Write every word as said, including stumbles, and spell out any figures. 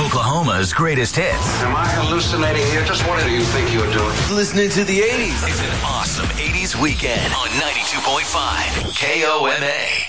Oklahoma's greatest hits. Am I hallucinating here? Just what do you think you're doing? Listening to the eighties. It's an awesome eighties weekend on ninety-two point five K O M A.